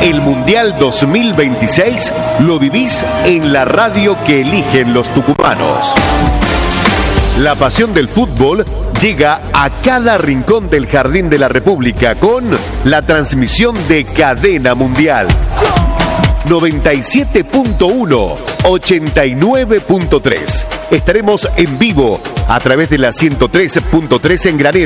El Mundial 2026 lo vivís en la radio que eligen los tucumanos. La pasión del fútbol llega a cada rincón del Jardín de la República con la transmisión de Cadena Mundial. 97.1, 89.3. Estaremos en vivo a través de la 103.3 en Granero.